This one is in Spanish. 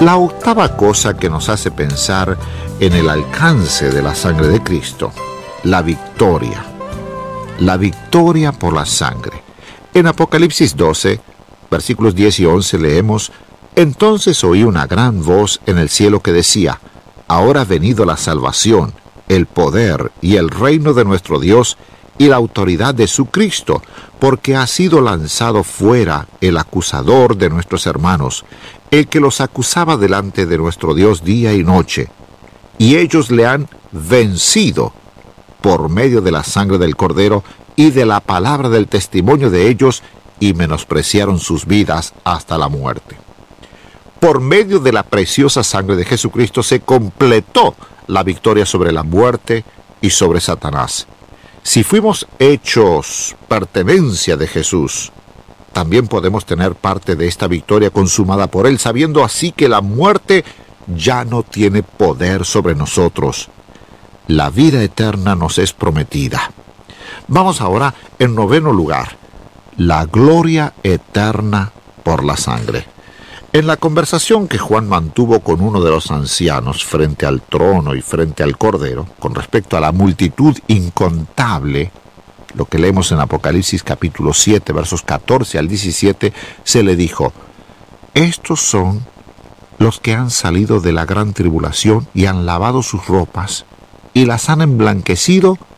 La octava cosa que nos hace pensar en el alcance de la sangre de Cristo, la victoria. La victoria por la sangre. En Apocalipsis 12, versículos 10 y 11 leemos: Entonces oí una gran voz en el cielo que decía: Ahora ha venido la salvación, el poder y el reino de nuestro Dios y la autoridad de su Cristo, porque ha sido lanzado fuera el acusador de nuestros hermanos, el que los acusaba delante de nuestro Dios día y noche, y ellos le han vencido por medio de la sangre del Cordero y de la palabra del testimonio de ellos, y menospreciaron sus vidas hasta la muerte. Por medio de la preciosa sangre de Jesucristo se completó la victoria sobre la muerte y sobre Satanás. Si fuimos hechos pertenencia de Jesús, también podemos tener parte de esta victoria consumada por Él, sabiendo así que la muerte ya no tiene poder sobre nosotros. La vida eterna nos es prometida. Vamos ahora en noveno lugar, la gloria eterna por la sangre. En la conversación que Juan mantuvo con uno de los ancianos frente al trono y frente al Cordero, con respecto a la multitud incontable, lo que leemos en Apocalipsis capítulo 7, versos 14 al 17, se le dijo: Estos son los que han salido de la gran tribulación y han lavado sus ropas y las han emblanquecido